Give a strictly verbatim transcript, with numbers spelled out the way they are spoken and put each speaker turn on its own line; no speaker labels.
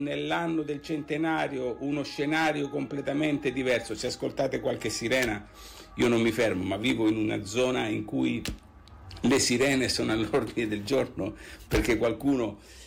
nell'anno del centenario uno scenario completamente diverso. Se ascoltate qualche sirena, io non mi fermo, ma vivo in una zona in cui le sirene sono all'ordine del giorno perché qualcuno